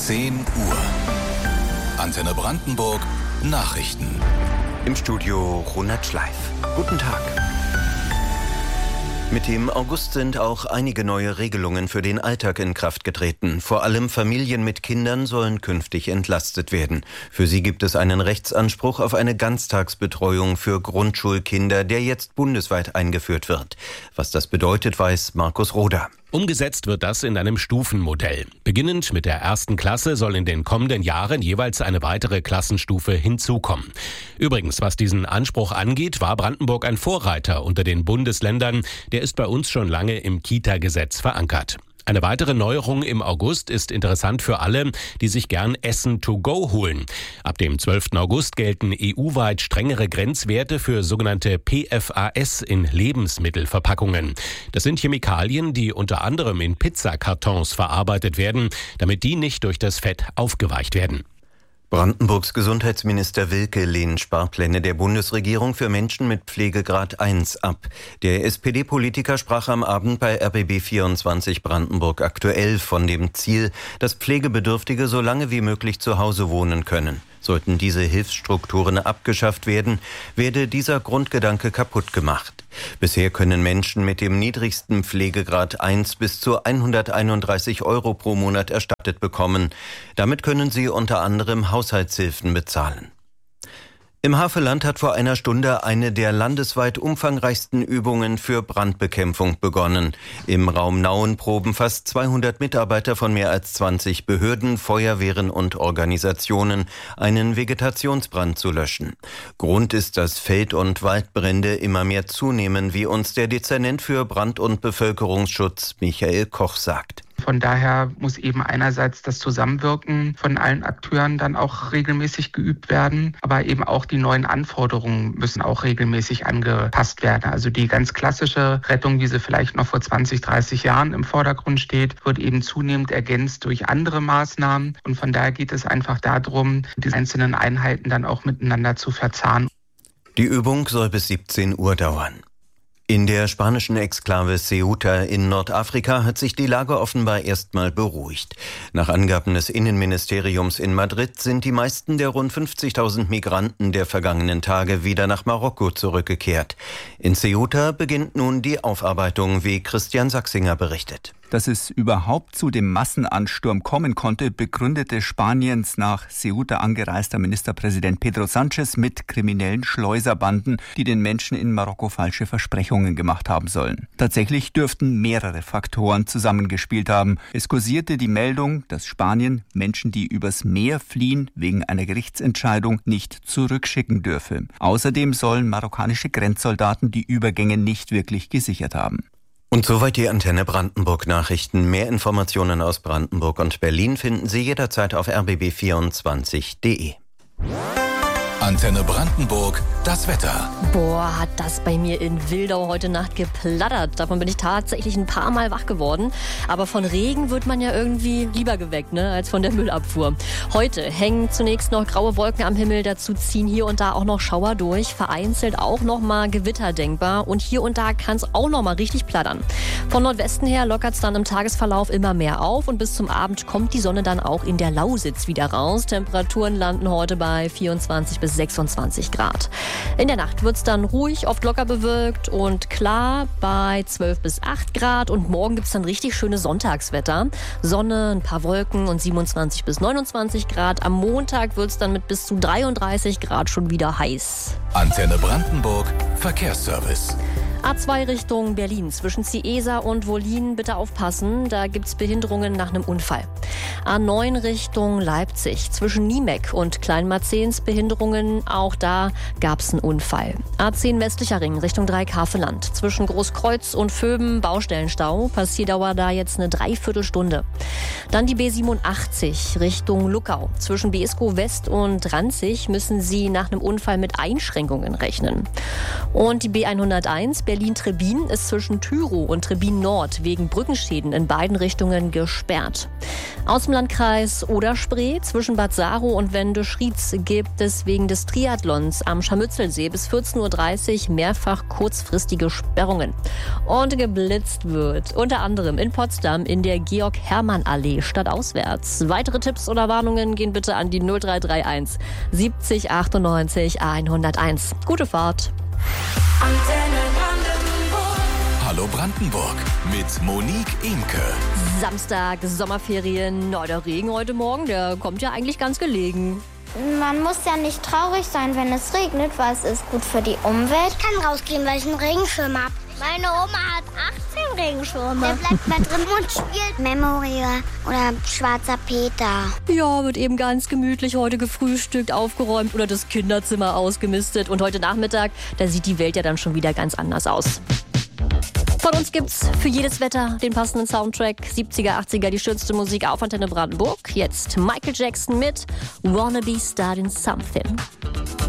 10 Uhr. Antenne Brandenburg Nachrichten. Im Studio Ronald Schleif. Guten Tag. Mit dem August sind auch einige neue Regelungen für den Alltag in Kraft getreten. Vor allem Familien mit Kindern sollen künftig entlastet werden. Für sie gibt es einen Rechtsanspruch auf eine Ganztagsbetreuung für Grundschulkinder, der jetzt bundesweit eingeführt wird. Was das bedeutet, weiß Markus Roder. Umgesetzt wird das in einem Stufenmodell. Beginnend mit der 1. Klasse soll in den kommenden Jahren jeweils eine weitere Klassenstufe hinzukommen. Übrigens, was diesen Anspruch angeht, war Brandenburg ein Vorreiter unter den Bundesländern. Der ist bei uns schon lange im Kita-Gesetz verankert. Eine weitere Neuerung im August ist interessant für alle, die sich gern Essen to go holen. Ab dem 12. August gelten EU-weit strengere Grenzwerte für sogenannte PFAS in Lebensmittelverpackungen. Das sind Chemikalien, die unter anderem in Pizzakartons verarbeitet werden, damit die nicht durch das Fett aufgeweicht werden. Brandenburgs Gesundheitsminister Wilke lehnt Sparpläne der Bundesregierung für Menschen mit Pflegegrad 1 ab. Der SPD-Politiker sprach am Abend bei RBB 24 Brandenburg aktuell von dem Ziel, dass Pflegebedürftige so lange wie möglich zu Hause wohnen können. Sollten diese Hilfsstrukturen abgeschafft werden, werde dieser Grundgedanke kaputt gemacht. Bisher können Menschen mit dem niedrigsten Pflegegrad 1 bis zu 131 € pro Monat erstattet bekommen. Damit können sie unter anderem Haushaltshilfen bezahlen. Im Havelland hat vor einer Stunde eine der landesweit umfangreichsten Übungen für Brandbekämpfung begonnen. Im Raum Nauen proben fast 200 Mitarbeiter von mehr als 20 Behörden, Feuerwehren und Organisationen, einen Vegetationsbrand zu löschen. Grund ist, dass Feld- und Waldbrände immer mehr zunehmen, wie uns der Dezernent für Brand- und Bevölkerungsschutz Michael Koch sagt. Von daher muss eben einerseits das Zusammenwirken von allen Akteuren dann auch regelmäßig geübt werden, aber eben auch die neuen Anforderungen müssen auch regelmäßig angepasst werden. Also die ganz klassische Rettung, wie sie vielleicht noch vor 20, 30 Jahren im Vordergrund steht, wird eben zunehmend ergänzt durch andere Maßnahmen. Und von daher geht es einfach darum, die einzelnen Einheiten dann auch miteinander zu verzahnen. Die Übung soll bis 17 Uhr dauern. In der spanischen Exklave Ceuta in Nordafrika hat sich die Lage offenbar erstmal beruhigt. Nach Angaben des Innenministeriums in Madrid sind die meisten der rund 50.000 Migranten der vergangenen Tage wieder nach Marokko zurückgekehrt. In Ceuta beginnt nun die Aufarbeitung, wie Christian Sachsinger berichtet. Dass es überhaupt zu dem Massenansturm kommen konnte, begründete Spaniens nach Ceuta angereister Ministerpräsident Pedro Sánchez mit kriminellen Schleuserbanden, die den Menschen in Marokko falsche Versprechungen gemacht haben sollen. Tatsächlich dürften mehrere Faktoren zusammengespielt haben. Es kursierte die Meldung, dass Spanien Menschen, die übers Meer fliehen, wegen einer Gerichtsentscheidung nicht zurückschicken dürfe. Außerdem sollen marokkanische Grenzsoldaten die Übergänge nicht wirklich gesichert haben. Und soweit die Antenne Brandenburg Nachrichten. Mehr Informationen aus Brandenburg und Berlin finden Sie jederzeit auf rbb24.de. Antenne Brandenburg, das Wetter. Boah, hat das bei mir in Wildau heute Nacht geplattert. Davon bin ich tatsächlich ein paar Mal wach geworden. Aber von Regen wird man ja irgendwie lieber geweckt, ne, als von der Müllabfuhr. Heute hängen zunächst noch graue Wolken am Himmel. Dazu ziehen hier und da auch noch Schauer durch. Vereinzelt auch noch mal Gewitter denkbar. Und hier und da kann es auch noch mal richtig plattern. Von Nordwesten her lockert es dann im Tagesverlauf immer mehr auf. Und bis zum Abend kommt die Sonne dann auch in der Lausitz wieder raus. Temperaturen landen heute bei 24 bis 26 Grad. In der Nacht wird es dann ruhig, oft locker bewölkt und klar bei 12 bis 8 Grad. Und morgen gibt es dann richtig schönes Sonntagswetter. Sonne, ein paar Wolken und 27 bis 29 Grad. Am Montag wird es dann mit bis zu 33 Grad schon wieder heiß. Antenne Brandenburg, Verkehrsservice. A2 Richtung Berlin. Zwischen Ciesa und Wollin bitte aufpassen. Da gibt es Behinderungen nach einem Unfall. A9 Richtung Leipzig. Zwischen Niemek und Kleinmarzens Behinderungen. Auch da gab es einen Unfall. A10 westlicher Ring Richtung Dreieck-Havelland. Zwischen Großkreuz und Vöben Baustellenstau. Passierdauer da jetzt eine Dreiviertelstunde. Dann die B87 Richtung Luckau. Zwischen Beeskow West und Ranzig müssen Sie nach einem Unfall mit Einschränkungen rechnen. Und die B101 Berlin-Trebin ist zwischen Tyrow und Trebin Nord wegen Brückenschäden in beiden Richtungen gesperrt. Aus dem Landkreis Oder-Spree zwischen Bad Saro und Wendisch-Rietz gibt es wegen des Triathlons am Scharmützelsee bis 14.30 Uhr mehrfach kurzfristige Sperrungen. Und geblitzt wird unter anderem in Potsdam in der Georg-Hermann-Allee stadtauswärts. Weitere Tipps oder Warnungen gehen bitte an die 0331 70 98 101. Gute Fahrt. Hallo Brandenburg mit Monique Imke. Samstag, Sommerferien, der Regen heute Morgen, der kommt ja eigentlich ganz gelegen. Man muss ja nicht traurig sein, wenn es regnet, weil es ist gut für die Umwelt. Ich kann rausgehen, weil ich einen Regenschirm habe. Meine Oma hat 18 Regenschirme. Der bleibt mal drin und spielt Memory oder Schwarzer Peter. Ja, wird eben ganz gemütlich heute gefrühstückt, aufgeräumt oder das Kinderzimmer ausgemistet. Und heute Nachmittag, da sieht die Welt ja dann schon wieder ganz anders aus. Von uns gibt's für jedes Wetter den passenden Soundtrack. 70er, 80er, die schönste Musik auf Antenne Brandenburg. Jetzt Michael Jackson mit Wanna Be Starting Something.